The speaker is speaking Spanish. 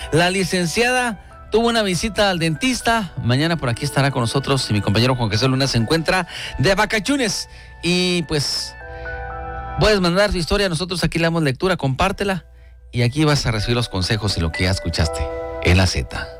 La licenciada tuvo una visita al dentista. Mañana por aquí estará con nosotros y mi compañero Juan Jesús Luna se encuentra de vacaciones. Y pues puedes mandar tu historia, nosotros aquí le damos lectura, compártela y aquí vas a recibir los consejos y lo que ya escuchaste en la Z.